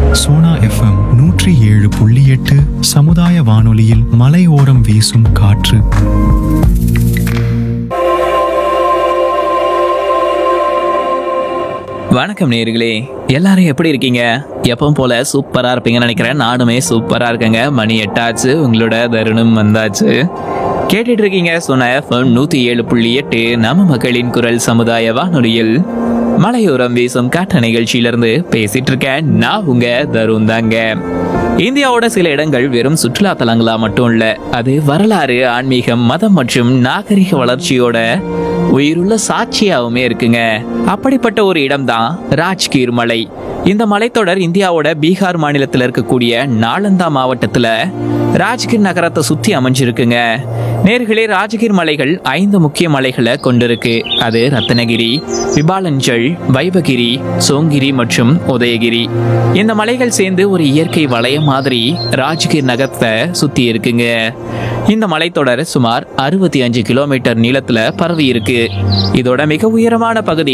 Sona FM 107.8 சமுதாய வானொலியில் மலையோரம் வீசும் காற்று. வணக்கம் நேயர்களே, எல்லாரும் எப்படி இருக்கீங்க? எப்பவும் போல சூப்பரா இருப்பீங்கன்னு நினைக்கிறேன். நானுமே சூப்பரா இருக்கேங்க. மணி 8 ஆச்சு, உங்களோட தருணம் வந்தாச்சு. கேட்டுட்டு இருக்கீங்க சோனா எஃப்எம் 107.8 நம்ம மக்களின் குரல் சமுதாய வானொலியில் மலையோரம் வீசும் காற்று நிகழ்ச்சியிலிருந்து பேசிட்டு இருக்கேன். நான் உங்க தருண் தாங்க. இந்தியாவோட சில இடங்கள் வெறும் சுற்றுலா தலங்களா மட்டும் இல்ல, அது வரலாறு, ஆன்மீகம், மதம் மற்றும் நாகரிக வளர்ச்சியோட உயிருள்ள சாட்சியாவுமே இருக்குங்க. அப்படிப்பட்ட ஒரு இடம்தான் ராஜ்கீர் மலை. இந்த மலைத்தொடர் இந்தியாவோட பீகார் மாநிலத்தில் இருக்கக்கூடிய நாலந்தா மாவட்டத்துல ராஜ்கீர் நகரத்தை சுத்தி அமைஞ்சிருக்குங்க. நேர்களே, ராஜ்கீர் மலைகள் 5 முக்கிய மலைகளை கொண்டிருக்கு. அது ரத்னகிரி, விபாலஞ்சல், வைபகிரி, சோங்கிரி மற்றும் உதயகிரி. இந்த மலைகள் சேர்ந்து ஒரு இயற்கை வளையம் மாதிரி ராஜ்கீர் நகரத்தை சுத்தி இருக்குங்க. இந்த மலைத்தொடர் சுமார் 65 கிலோமீட்டர் நீளத்துல பரவி இருக்கு. இதோட மிக உயரமான பகுதி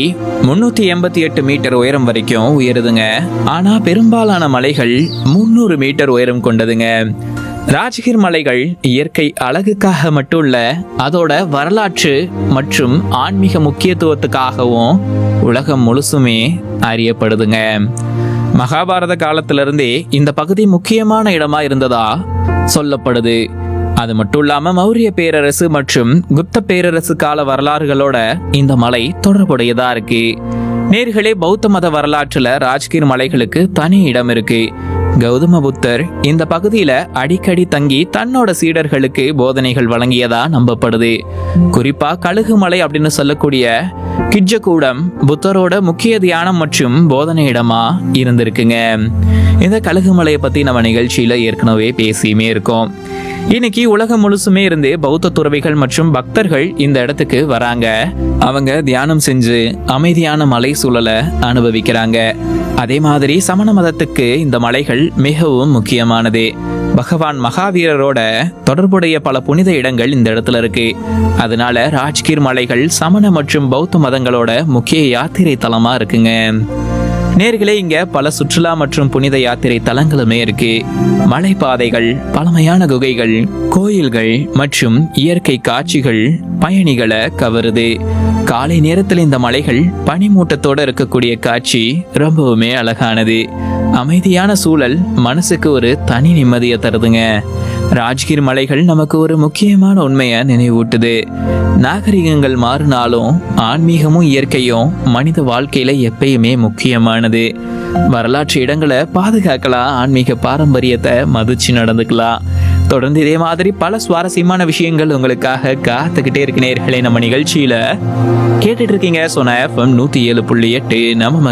388 மீட்டர் உயரம் வரைக்கும் உயருதுங்க. ஆனா பெரும்பாலான மலைகள் 300 மீட்டர் உயரம் கொண்டதுங்க. ராஜ்கீர் மலைகள் இயற்கை அழகுக்காக மட்டும் இல்ல, அதோட வரலாற்று மற்றும் ஆன்மீக முக்கியத்துவத்துக்காகவும் உலகம் முழுசுமே அறியப்படுதுங்க. மகாபாரத காலத்திலிருந்தே இந்த பகுதி முக்கியமான இடமா இருந்ததா சொல்லப்படுது. அது மட்டும் இல்லாம மௌரிய பேரரசு மற்றும் குப்த பேரரசு கால வரலாறுகளோட இந்த மலை தொடர்புடையதா இருக்கு. நேர்களே, பௌத்த மத வரலாற்றுல ராஜ்கீர் மலைகளுக்கு தனி இடம் இருக்கு. கௌதம புத்தர் இந்த பகுதியில அடிக்கடி தங்கி தன்னோட சீடர்களுக்கு போதனைகள் வழங்கியதா நம்பப்படுது. குறிப்பா கழுகு மலை அப்படின்னு சொல்லக்கூடிய கிஜ்ஜகூடம் புத்தரோட முக்கிய தியானம் மற்றும் போதனை இடமா இருந்திருக்குங்க. இந்த கழுகு மலையை பத்தி நம்ம நிகழ்ச்சியில ஏற்கனவே பேசியுமே இருக்கோம். இன்னைக்கு உலகம் முழுசுமே இருந்து பௌத்த துறவிகள் மற்றும் பக்தர்கள் இந்த இடத்துக்கு வராங்க. அவங்க தியானம் செஞ்சு அமைதியான மலை சூழலை அனுபவிக்கிறாங்க. அதே மாதிரி சமண மதத்துக்கு இந்த மலைகள் மிகவும் முக்கியமானது. பகவான் மகாவீரரோட தொடர்புடைய பல புனித இடங்கள் இந்த இடத்துல இருக்கு. அதனால ராஜ்கீர் மலைகள் சமண மற்றும் பௌத்த மதங்களோட முக்கிய யாத்திரை தலமா இருக்குங்க. நேர்களே, இங்க பல சுற்றுலா மற்றும் புனித யாத்திரை தலங்களுமே இருக்கு. மலைப்பாதைகள், பழமையான குகைகள், கோயில்கள் மற்றும் இயற்கை காட்சிகள் பயணிகளை கவருது. காலை நேரத்தில் இந்த மலைகள் பனிமூட்டத்தோட இருக்கக்கூடிய காட்சி ரொம்பவுமே அழகானது. அமைதியான சூழல் மனசுக்கு ஒரு தனி நிம்மதியை தருதுங்க. ராஜ்கீர் மலைகள் நமக்கு ஒரு முக்கியமான உண்மையை நினைவூட்டுது. நாகரிகங்கள் மாறினாலும் ஆன்மீகமும் இயற்கையும் மனித வாழ்க்கையில எப்பயுமே முக்கியமானது. வரலாற்று இடங்களை பாதுகாக்கலாம், ஆன்மீக பாரம்பரியத்தை மதிச்சு நடந்துக்கலாம். தொடர்ந்து இதே மாதிரி பல சுவாரஸ்யமான விஷயங்கள் உங்களுக்காக காத்துக்கிட்டே இருக்கு நேயர்களே. நம்ம நிகழ்ச்சியில கேட்டுட்டு இருக்கீங்க சோனா எஃப்எம் 107.8 நம்ம